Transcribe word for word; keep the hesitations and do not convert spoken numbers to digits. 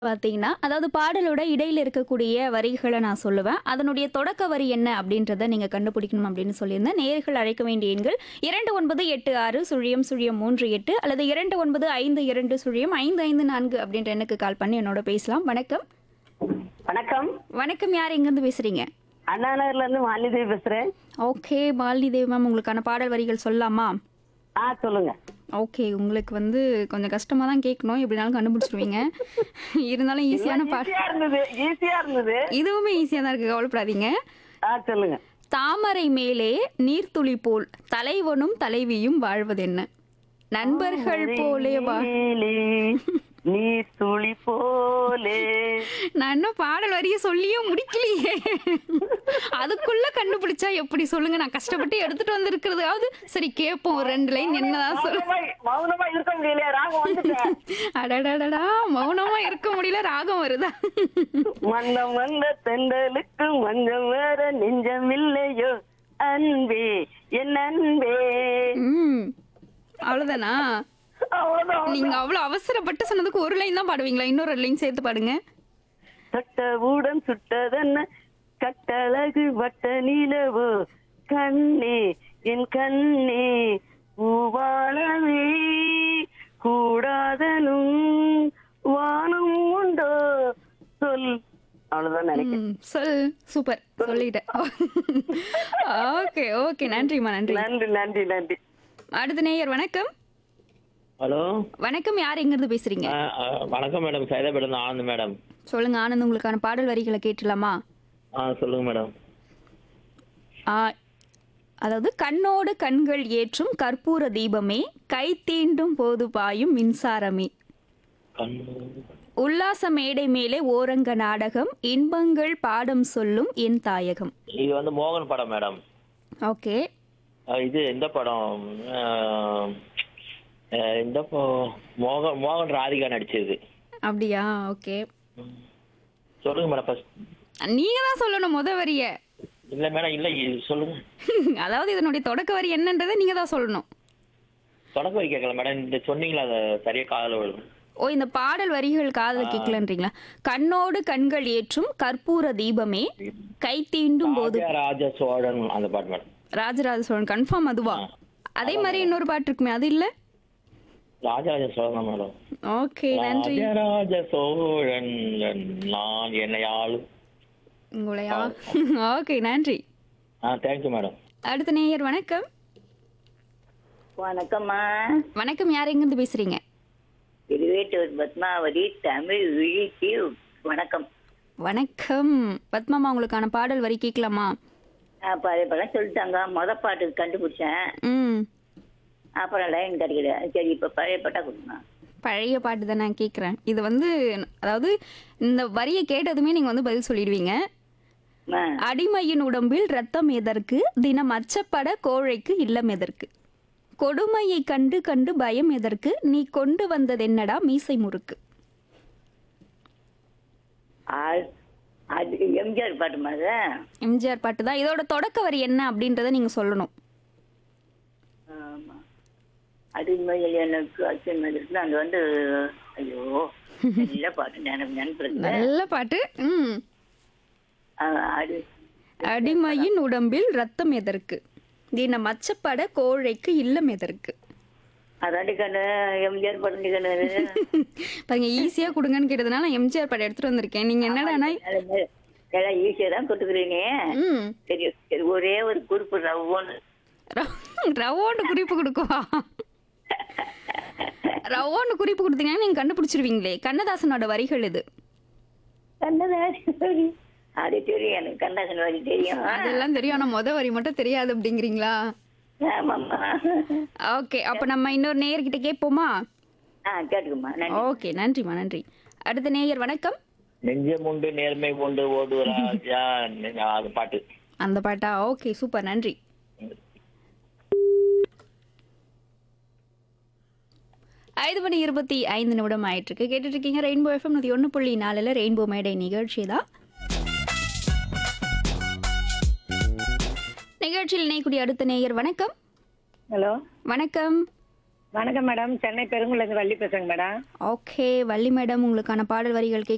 பார்த்தீங்கன்னா, அதாவது பாடலோட இடையில இருக்கக்கூடிய வரிகள நான் சொல்லுவேன். அதனுடைய தொடக்க வரி என்ன அப்படின்றத நீங்க கண்டுபிடிக்கணும் அப்படின்னு சொல்லியிருந்தேன். நேயர்கள் அழைக்க வேண்டிய எண்கள் இரண்டு ஒன்பது எட்டு ஆறு சுழியம் சுழியம் மூன்று எட்டு அல்லது இரண்டு ஒன்பது ஐந்து இரண்டு சுழியம் ஐந்து ஐந்து நான்கு அப்படின்ற எண்ணுக்கு கால் பண்ணி என்னோட பேசலாம். வணக்கம். வணக்கம். வணக்கம். யார் எங்கேருந்து பேசுறீங்க? அண்ணா நகர்ல இருந்து மாலிதேவி பேசுறேன். ஓகே. மாலினி தேவி மேம், உங்களுக்கான பாடல் வரிகள் சொல்லலாமா? ஆ சொல்லுங்க. ஓகே. உங்களுக்கு வந்து கொஞ்சம் கஷ்டமா தான் கேட்கணும். எப்படினாலும் கண்டுபிடிச்சிருவீங்க. இருந்தாலும் ஈஸியான பாடல். ஈஸியா இருந்தது ஈஸியா இருந்தது. இதுவுமே ஈஸியா தான் இருக்கு. கவலைப்படாதீங்க. ஆ சொல்லுங்க. தாமரை மேலே நீர்த்துளி போல் தலைவனும் தலைவியும் வாழ்வதென்ன? நண்பர்கள் போலே வா மேலே நீ துளி போலே. நான் இன்னும் பாடல் வரிய சொல்லியே முடிக்கலையே. அதுக்குள்ள கண்டுபிடிச்சா எப்படி சொல்லுங்க? நான் கஷ்டப்பட்டு எடுத்துட்டு வந்திருக்கிறதாவது சரி கேட்போம். ஒரு ரெண்டு லைன் என்னதான் சொல்லு. மௌனமா- மௌனமா இருக்க முடியல, ராகம் வந்துட்டேன். அடடடடா, மௌனமா இருக்க முடியல, ராகம் வருதா? மந்த மந்த தெண்டலுக்கு மஞ்சம் வேற நெஞ்சமில்லையோ அன்பே என் அன்பே. ம், அவ்வளவுதானா? அவ்வளவுதான். நீங்க அவ்வளவு அவசரப்பட்டு சொன்னதுக்கு ஒரு லைன் தான் பாடுவீங்களா? இன்னொரு லைன் சேர்த்து பாடுங்க. சட்டவுடன் சுட்டதென்ன கட்டழகு வட்ட நிலவோ கண்ணே என் கண்ணே பூவாளவே கூடாதனும் வானம் உண்டோ சொல். அவ்வளவுதான் நினைக்கிறேன். ம், சொல். சூப்பர், சொல்லிட்டேன். ஓகே ஓகே, நன்றிம்மா, நன்றி. நன்றி நன்றி நன்றி. அடுத்த நேயர். வணக்கம். ஹலோ. வணக்கம். யார் எங்கிருந்து பேசுறீங்க? ஆ, ஆ, வணக்கம் மேடம். சைதாபேட்டம் ஆனந்த் மேடம். சொல்லுங்க ஆனந்த், உங்களுக்கான பாடல் வரிகளை கேட்டலாமா? ஆ சொல்லுங்க மேடம். ஆ, அதாவது கண்ணோடு கண்கள் ஏற்றும் கற்பூர தீபமே, கை தீண்டும் போது பாயும் மின்சாரமே, கண்ணு. உல்லாச மேடை மேலே ஓரங்க நாடகம், இன்பங்கள் பாடம் சொல்லும் என் தாயகம். இது வந்து மோகன் படம் மேடம். ஓகே. ஆ, இது இந்த படம் ஆ, ஆ, இந்த ப- மோகன் மோகன் ராதிகா நடிச்சது. அப்படியா? ஓகே. சொல்லுங்க மேடம் ஃபர்ஸ்ட். நீங்க தான் சொல்லணும் முத வரிய. இல்ல மேடம், இல்ல இது சொல்லுங்க. அதாவது இதனுடைய தொடக்க வரி என்னன்றதை நீங்க தான் சொல்லணும். தொடக்க வரி கேட்கல மேடம், இந்த சொன்னீங்களா அதை சரியா காதல விழும். ஓ, இந்த பாடல் வரிகள் காதல கேட்கலன்றீங்களா? கண்ணோடு கண்கள் ஏற்றும் கற்பூர தீபமே, கை தீண்டும் போது. ராஜ சோழன் அந்த பாட்டு மேடம். ராஜராஜ சோழன் கன்ஃபார்ம் அதுவா? அதே மாதிரி இன்னொரு பாட்டு இருக்குமே, அது இல்ல? ராஜராஜ சோழன் தான் மேடம். ஓகே, நன்றி. ராஜராஜ சோழன் நான் என்னை ஆளு. உங்களையா? ஓகே, நன்றி. ஆ தேங்க்யூ மேடம். அடுத்த நேயர். வணக்கம். வணக்கம்மா. வணக்கம். யார் எங்கிருந்து பேசுறீங்க? திருவேட்டூர் பத்மாவதி தமிழ் விழிக்கு வணக்கம். வணக்கம் பத்மாமா, உங்களுக்கான பாடல் வரி கேட்கலாமா? பழைய படம் சொல்லிட்டாங்க. மொத பாட்டு கண்டுபிடிச்சேன், ம், அப்புறம் லைன் கிடைக்கல. சரி இப்ப பழைய பாட்டா கொடுங்க. பழைய பாட்டு தான் நான் கேட்குறேன். இது வந்து அதாவது இந்த வரியை கேட்டதுமே நீங்க வந்து பதில் சொல்லிடுவீங்க. ஆ. அடிமையின் உடம்பில் ரத்தம் எதற்கு, தினம் அச்சப்பட கோழைக்கு இல்லம் எதற்கு, கொடுமையை கண்டு கண்டு பயம் எதற்கு, நீ கொண்டு வந்தது என்னடா மீசை முறுக்கு. ஆ- அது எம்ஜிஆர் பாட்டு மாதிரி. எம்ஜிஆர் பாட்டு தான். இதோட தொடக்க வரி என்ன அப்படின்றத நீங்க சொல்லணும். ஆமா. அடிமையில் எனக்கு அச்சம் இருக்கு. அது வந்து ஐயோ நல்ல பாட்டு நினைப்பு நினைப்பு நல்ல பாட்டு. ம். அது அடிமையின் உடம்பில் ரத்தம் எதற்கு, தினம் அச்சப்பட கோழைக்கு இல்லம் எதற்கு. அதாண்டி கண்ணு எம்ஜிஆர் பாட்டு கண்ணு. பாருங்க, ஈஸியா கொடுங்கன்னு கேட்டதுனால நான் எம்ஜிஆர் பாட்டு எடுத்துட்டு வந்திருக்கேன். நீங்க என்னடானா எல்லாம் ஈஸியா தான் கொடுத்துக்கிறீனே. ம், சரி சரி, ஒரே ஒரு குறிப்பு ரவ்வோன்னு. ரவோன்னு குறிப்பு கொடுக்குவா? ரவோன்னு குறிப்பு கொடுத்தீங்கன்னா நீங்க கண்டுபிடிச்சிருவீங்களே. கண்ணதாசனோட வரிகள் இது. கண்ணதாசன் அது தெரியும், எனக்கு கண்ணதாசன் வரி தெரியும். அதெல்லாம் தெரியும், ஆனா முத வரி மட்டும் தெரியாது அப்படிங்கிறீங்களா? ஆமாம்மா. ஓகே, அப்ப நம்ம இன்னொரு நேயர்கிட்ட கேட்போமா? ஆ கேட்டுக்குமா. நன்றி. ஓகே, நன்றிமா, நன்றி. அடுத்த நேயர். வணக்கம். நெஞ்சம் உண்டு நேர்மை கொண்டு ஓடு ராஜா அது பாட்டு. அந்த பாட்டா? ஓகே, சூப்பர், நன்றி. ஐந்து மணி இருபத்தி ஐந்து நிமிடம் ஆயிட்டு இருக்கு. கேட்டுட்டு இருக்கீங்க ரெயின்போ எஃப்எம் நூத்தி ஒன்று புள்ளி நாலுல ரெயின்போ மேடை நிகழ்ச்சி தான். நிகழ்ச்சியில் இணையக்கூடிய அடுத்த நேயர். வணக்கம். ஹலோ வணக்கம். வணக்கம் மேடம். சென்னை பெருங்குளம் வள்ளி பேசுறேங்க மேடம். ஓகே, வள்ளி மேடம், உங்களுக்கான பாடல் வரிகள் கேட்க